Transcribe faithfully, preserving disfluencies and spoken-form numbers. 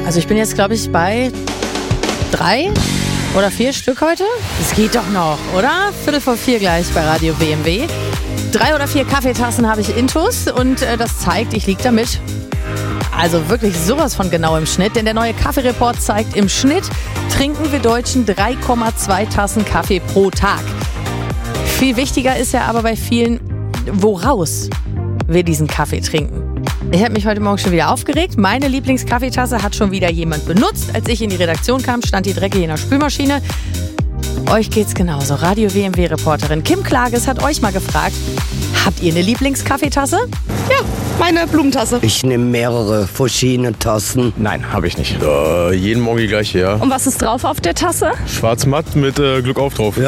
Also ich bin jetzt, glaube ich, bei drei oder vier Stück heute. Es geht doch noch, oder? Viertel vor vier gleich bei Radio B M W. Drei oder vier Kaffeetassen habe ich intus und äh, das zeigt, ich liege damit. Also wirklich sowas von genau im Schnitt, denn der neue Kaffeereport zeigt, im Schnitt trinken wir Deutschen drei Komma zwei Tassen Kaffee pro Tag. Viel wichtiger ist ja aber bei vielen, woraus wir diesen Kaffee trinken. Ich habe mich heute Morgen schon wieder aufgeregt. Meine Lieblingskaffeetasse hat schon wieder jemand benutzt. Als ich in die Redaktion kam, stand die dreckig in der Spülmaschine. Euch geht's genauso. Radio W M W-Reporterin Kim Klages hat euch mal gefragt, habt ihr eine Lieblingskaffeetasse? Ja, meine Blumentasse. Ich nehme mehrere verschiedene Tassen. Nein, habe ich nicht. Äh, jeden Morgen die gleiche, ja. Und was ist drauf auf der Tasse? Schwarz-matt mit äh, Glück auf drauf.